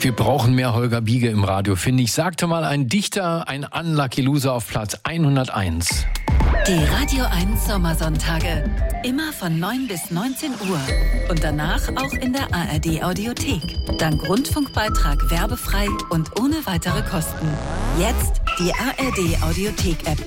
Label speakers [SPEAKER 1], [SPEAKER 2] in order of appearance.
[SPEAKER 1] Wir brauchen mehr Holger Biege im Radio, finde ich. Sagte mal ein Dichter, ein Unlucky Loser auf Platz 101.
[SPEAKER 2] Die Radio 1 Sommersonntage. Immer von 9 bis 19 Uhr. Und danach auch in der ARD Audiothek. Dank Rundfunkbeitrag werbefrei und ohne weitere Kosten. Jetzt die ARD Audiothek-App